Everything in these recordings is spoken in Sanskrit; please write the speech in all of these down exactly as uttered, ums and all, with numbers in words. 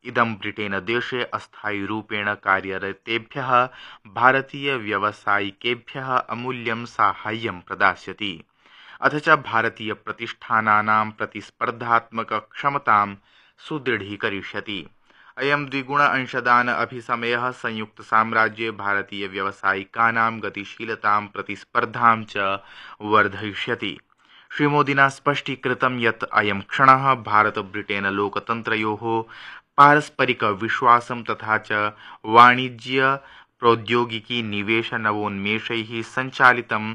इदं ब्रिटेनदेशे अस्थायीरूपेण कार्यरतेभ्यः भारतीयव्यवसायिकेभ्यः अमूल्यं साहाय्यं प्रदास्यति, अथ च भारतीयप्रतिष्ठानानां प्रतिस्पर्धात्मकक्षमतां सुदृढीकरिष्यति। अयं द्विगुण अंशदान अभिसमयः संयुक्तसाम्राज्ये भारतीयव्यवसायिकानां गतिशीलतां प्रतिस्पर्धां च वर्धयिष्यति। श्रीमोदिना स्पष्टीकृतं यत् अयं क्षणः भारत ब्रिटेन लोकतन्त्रयोः पारस्परिकविश्वासं तथा च वाणिज्य प्रौद्योगिकी निवेश नवोन्मेषैः सञ्चालितं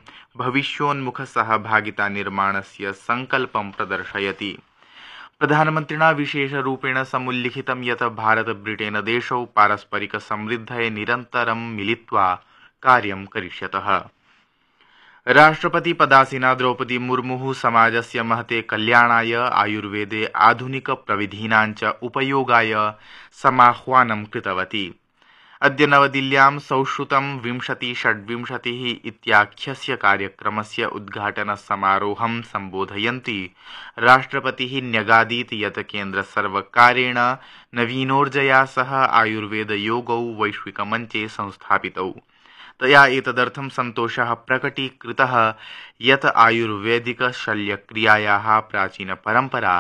भविष्योन्मुखसहभागितानिर्माणस्य सङ्कल्पं प्रदर्शयति। प्रधानमन्त्रिणा विशेषरूपेण समुल्लिखितं यत् भारत ब्रिटेन देशौ पारस्परिकसमृद्धये निरन्तरं मिलित्वा कार्यं करिष्यतः। राष्ट्रपति पदासीना द्रौपदी मुर्मुः समाजस्य महते कल्याणाय आयुर्वेदे आधुनिकप्रविधीनां च उपयोगाय समाह्वानं कृतवती। अद्य नवदिल्ल्यां संश्रुतं विंशति षड्विंशतिः इत्याख्यस्य कार्यक्रमस्य उद्घाटनसमारोहं सम्बोधयन्ती राष्ट्रपतिः न्यगादीत् यत् केन्द्रसर्वकारेण नवीनोर्जया सह आयुर्वेदयोगौ वैश्विकमञ्चे संस्थापितौ। तया एतदर्थं सन्तोषः प्रकटीकृतः यत् आयुर्वेदिकशल्यक्रियायाः प्राचीनपरम्परा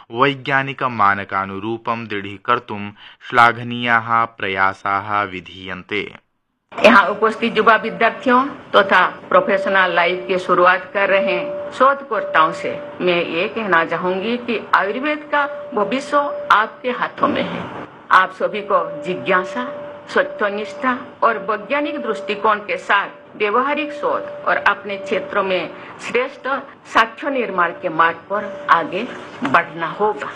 वैज्ञानिकमानकानुरूपं दृढीकर्तुं श्लाघनीयाः प्रयासाः विधीयन्ते। यहाँ उपस्थित युवा विद्यार्थियों तथा तो प्रोफेशनल लाइफ की शुरुआत कर रहे शोधकर्ताओं से मैं ये कहना चाहूंगी कि आयुर्वेद का भविष्य आपके हाथों में है। आप सभी को जिज्ञासा, सत्यनिष्ठा और वैज्ञानिक दृष्टिकोण के साथ व्यवहारिक शोध और अपने क्षेत्रों में श्रेष्ठ साक्ष्य निर्माण के मार्ग पर आगे बढ़ना होगा।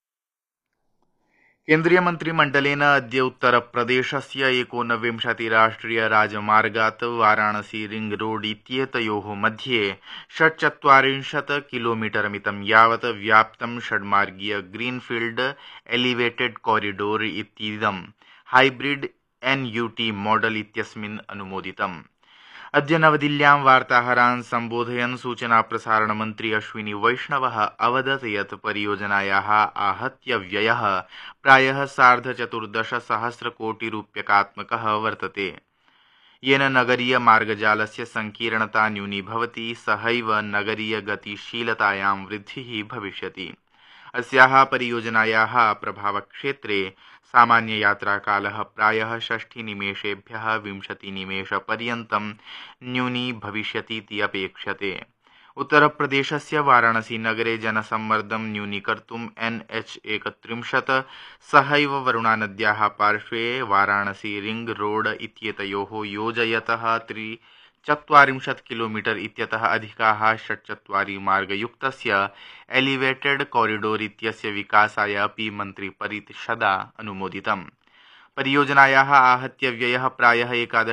केन्द्रीय मन्त्रिमण्डलेन अद्य उत्तरप्रदेशस्य एकोनविंशति राष्ट्रिय राजमार्गात् वाराणसी रिंग रोड इत्येतयोः मध्ये षट्चत्वारिंशत् किलोमीटरमितं यावत् व्याप्तं षड्मार्गीय ग्रीनफील्ड एलिवेटेड कॉरिडोर इतीदं hybrid N U T model इत्यस्मिन् अनुमोदितम्। अद्य नवदिल्ल्यां वार्ताहरान् सम्बोधयन् सूचना प्रसारण मन्त्री अश्विनी वैष्णवः अवदत् यत् परियोजनायाः आहत्य व्ययः प्रायः सार्धचतुर्दश सहस्रकोटिरूप्यकात्मकः वर्तते, येन नगरीय मार्गजालस्य संकीर्णता न्यूनीभवति, सहैव नगरीय गतिशीलतायां वृद्धिः भविष्यति। अस्याः परियोजनायाः प्रभावक्षेत्रे सामान्ययात्राकालः प्रायः षष्ठिनिमेषेभ्यः विंशतिनिमेषपर्यन्तं न्यूनी भविष्यतीति अपेक्ष्यते। उत्तरप्रदेशस्य वाराणसी नगरे जनसम्मर्दं न्यूनीकर्तुम् एन एच एकत्रिंशत् सहैव वरुणानद्याः पार्श्वे वाराणसी रिंग रोड इत्येतयोः योजयतः त्रि चत्वारिंशत् किलोमीटर इत्यतः अधिकाः षट्चत्वारि मार्गयुक्तस्य एलिवेटेड कॉरिडोर इत्यस्य विकासाय अपि मन्त्रिपरिषदा अनुमोदितम्। परियोजनायाः आहत्य व्ययः प्रायः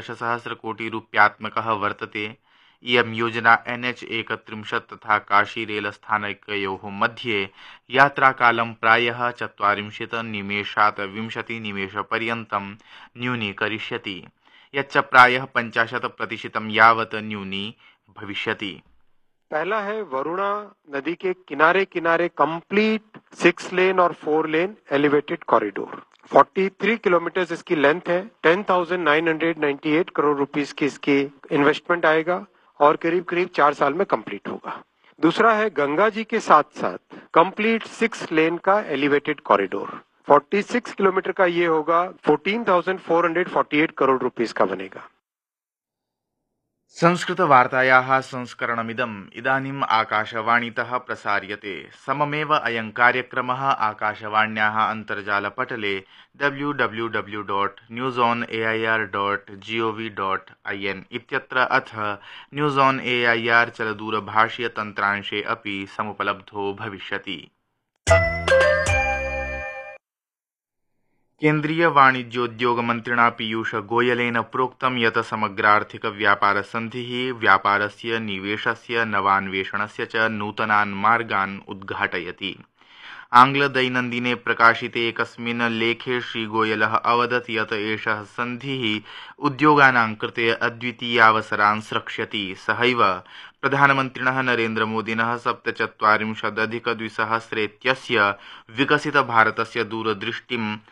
एकादशसहस्रकोटिरूप्यात्मकः वर्तते। इयं योजना एन एच एकत्रिंशत् तथा काशी रेलस्थानकयोः मध्ये यात्राकालं प्रायः चत्वारिंशत् निमेषात् विंशतिनिमेषपर्यन्तं न्यूनीकरिष्यति, यच्च प्रायः पञ्चाशत् प्रतिशतं यावत् न्यूनी भविष्यति। पहला है वरुणा नदी के किनारे किनारे कंप्लीट सिक्स लेन और फोर लेन एलिवेटेड कॉरिडोर, तैंतालीस किलोमीटर इसकी length high. Ten thousand nine hundred ninety at crore rupees की इसकी इन्वेस्टमेंट आएगा और करीब करीब चार साल में कंप्लीट होगा। दूसरा है गंगा जी के साथ साथ कंप्लीट सिक्स लेन का एलिवेटेड कॉरिडोर, छियालीस किलोमीटर का ये होगा, चौदह हज़ार चार सौ अड़तालीस करोड़ रुपीस का बनेगा। संस्कृतवार्तायाः संस्करणमिदम् इदानीम् आकाशवाणीतः प्रसार्यते। सममेव अयं कार्यक्रमः आकाशवाण्याः अन्तर्जालपटले W W W dot news on A I R dot G O V dot I N इत्यत्र अथ news on A I R चलदूरभाषीयतन्त्रांशे अपि समुपलब्धो भविष्यति। केन्द्रीय वाणिज्योद्योग मन्त्रिणा पीयूष गोयलेन प्रोक्तं यत् समग्रार्थिक व्यापार सन्धिः व्यापारस्य, निवेशस्य, नवान्वेषणस्य च नूतनान् मार्गान् उद्घाटयति। आङ्ग्लदैनन्दिने प्रकाशिते एकस्मिन् लेखे श्रीगोयलः अवदत् यत् एषः सन्धिः उद्योगानां कृते अद्वितीयावसरान् स्रक्ष्यति। सहैव प्रधानमन्त्रिणः नरेन्द्रमोदिनः सप्तचत्वारिंशदधिकद्विसहस्रेत्यस्य विकसितभारतस्य दूरदृष्टिं